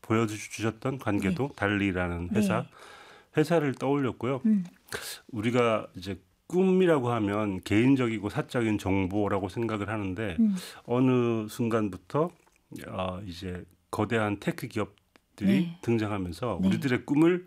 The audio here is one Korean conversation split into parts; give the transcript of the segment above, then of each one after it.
보여주셨던 관계도 네. 달리라는 네. 회사를 떠올렸고요. 음. 우리가 이제 꿈이라고 하면 개인적이고 사적인 정보라고 생각을 하는데 음. 어느 순간부터 이제 거대한 테크 기업들이 네. 등장하면서 네. 우리들의 꿈을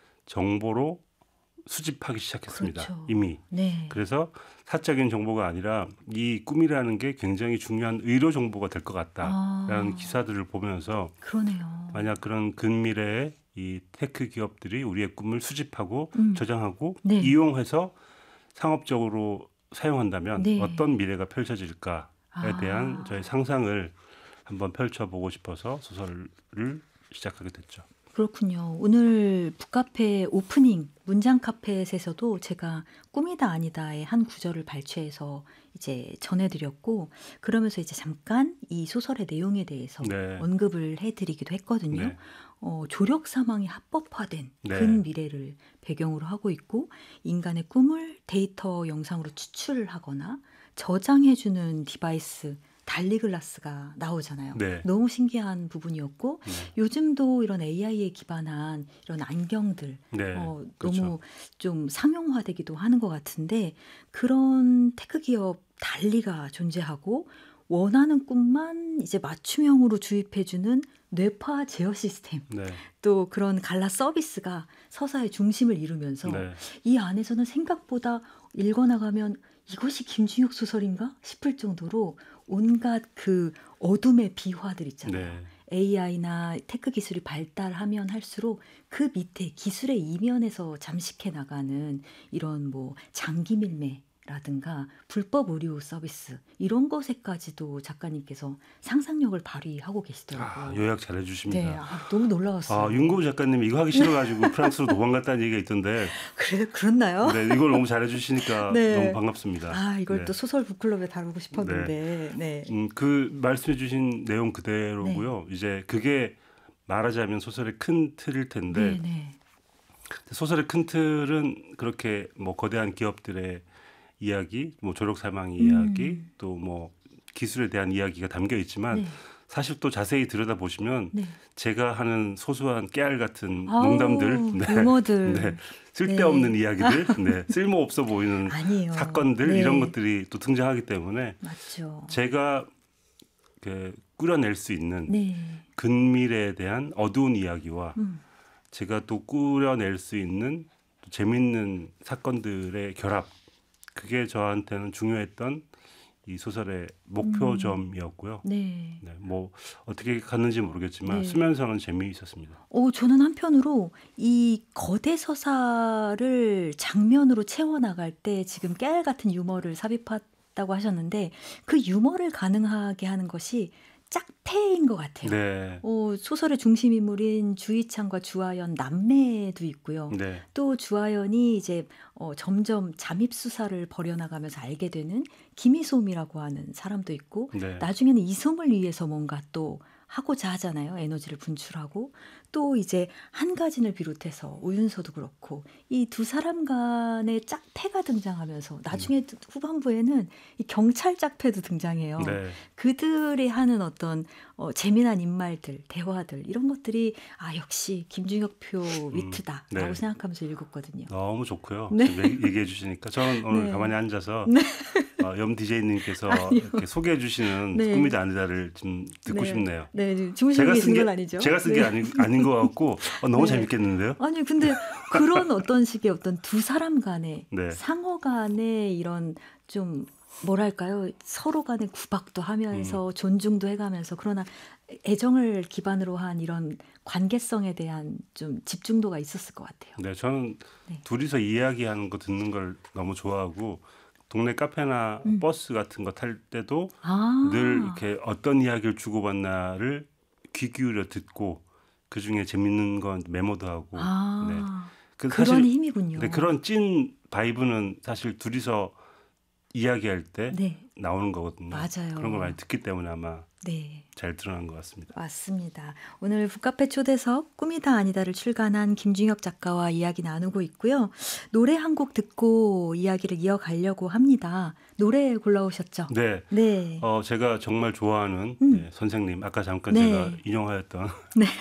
정보로 수집하기 시작했습니다. 그렇죠. 이미. 네. 그래서 사적인 정보가 아니라 이 꿈이라는 게 굉장히 중요한 의료 정보가 될 것 같다라는 아, 기사들을 보면서 그러네요. 만약 그런 근미래에 이 테크 기업들이 우리의 꿈을 수집하고 음. 저장하고 네. 이용해서 상업적으로 사용한다면 네. 어떤 미래가 펼쳐질까에 대한 저의 아, 상상을 한번 펼쳐보고 싶어서 소설을 시작하게 됐죠. 그렇군요. 오늘 북카페 오프닝 문장 카펫에서도 제가 꿈이다 아니다의 한 구절을 발췌해서 이제 전해드렸고, 그러면서 이제 잠깐 이 소설의 내용에 대해서 네. 언급을 해드리기도 했거든요. 네. 조력 사망이 합법화된 네. 근미래를 배경으로 하고 있고, 인간의 꿈을 데이터 영상으로 추출하거나 저장해주는 디바이스 달리글라스가 나오잖아요. 네. 너무 신기한 부분이었고, 네. 요즘도 이런 AI에 기반한 이런 안경들 네. 너무 그렇죠. 좀 상용화되기도 하는 것 같은데, 그런 테크 기업 달리가 존재하고 원하는 꿈만 이제 맞춤형으로 주입해주는 뇌파 제어 시스템, 네. 또 그런 갈라 서비스가 서사의 중심을 이루면서 네. 이 안에서는 생각보다 읽어나가면 이것이 김준혁 소설인가 싶을 정도로 온갖 그 어둠의 비화들 있잖아요. 네. AI나 테크 기술이 발달하면 할수록 그 밑에 기술의 이면에서 잠식해 나가는 이런 뭐 장기 밀매라든가 불법 의료 서비스, 이런 것에까지도 작가님께서 상상력을 발휘하고 계시더라고요. 요약 잘해주십니다. 네, 너무 놀라웠어요. 윤고우 작가님 이거 하기 싫어가지고 프랑스로 도망갔다는 얘기가 있던데 그렇나요? 네, 이걸 너무 잘해주시니까 네. 너무 반갑습니다. 이걸 네. 또 소설 북클럽에 다루고 싶었는데. 네. 그 말씀해주신 내용 그대로고요. 이제 그게 말하자면 소설의 큰 틀일 텐데 네. 소설의 큰 틀은 그렇게 뭐 거대한 기업들의 이야기, 뭐 조력 사망 이야기, 또 뭐 기술에 대한 이야기가 담겨 있지만 네. 사실 또 자세히 들여다 보시면 네. 제가 하는 소소한 깨알 같은 아우, 농담들, 유머들. 네, 쓸데없는 네. 이야기들, 네, 쓸모 없어 보이는 아니에요. 사건들 네. 이런 것들이 또 등장하기 때문에 맞죠. 제가 꾸려낼 수 있는 네. 근미래에 대한 어두운 이야기와 제가 또 꾸려낼 수 있는 또 재밌는 사건들의 결합, 그게 저한테는 중요했던 이 소설의 목표점이었고요. 네. 네, 뭐 어떻게 갔는지 모르겠지만 네. 쓰면서는 재미있었습니다. 저는 한편으로 이 거대 서사를 장면으로 채워나갈 때 지금 깨알 같은 유머를 삽입했다고 하셨는데, 그 유머를 가능하게 하는 것이 짝패인 것 같아요. 네. 소설의 중심 인물인 주희창과 주하연 남매도 있고요. 네. 또 주하연이 이제 점점 잠입 수사를 벌여나가면서 알게 되는 김희솜이라고 하는 사람도 있고, 네. 나중에는 이솜을 위해서 뭔가 또 하고자 하잖아요. 에너지를 분출하고. 또 이제 한가진을 비롯해서 오윤서도 그렇고 이 두 사람 간의 짝패가 등장하면서 나중에 후반부에는 이 경찰 짝패도 등장해요. 네. 그들이 하는 어떤 재미난 인말들, 대화들, 이런 것들이 역시 김준혁표 위트다라고 네. 생각하면서 읽었거든요. 너무 좋고요. 네. 지금 얘기해 주시니까 저는 오늘 네. 가만히 앉아서 네. 염 DJ님께서 아니요. 이렇게 소개해 주시는 네. 꿈이다 아니다를 좀 듣고 네. 싶네요. 네, 주무시고 계신 건 아니죠? 제가 쓴 게 네. 아닌 것 같고 너무 네. 재밌겠는데요? 아니 근데 그런 어떤 식의 어떤 두 사람 간의 네. 상호 간의 이런 좀 뭐랄까요, 서로 간의 구박도 하면서 존중도 해가면서, 그러나 애정을 기반으로 한 이런 관계성에 대한 좀 집중도가 있었을 것 같아요. 네, 저는 네. 둘이서 이야기하는 거 듣는 걸 너무 좋아하고 동네 카페나 버스 같은 거 탈 때도 늘 이렇게 어떤 이야기를 주고받나를 귀 기울여 듣고 그 중에 재밌는 건 메모도 하고. 네. 그런 사실, 힘이군요. 네, 그런 찐 바이브는 사실 둘이서 이야기할 때 네. 나오는 거거든요. 맞아요. 그런 걸 많이 듣기 때문에 아마 네. 잘 드러난 것 같습니다. 맞습니다. 오늘 북카페 초대석 꿈이다 아니다를 출간한 김준혁 작가와 이야기 나누고 있고요. 노래 한 곡 듣고 이야기를 이어가려고 합니다. 노래 골라오셨죠? 네. 네. 제가 정말 좋아하는 선생님, 아까 잠깐 네. 제가 인용하였던 네.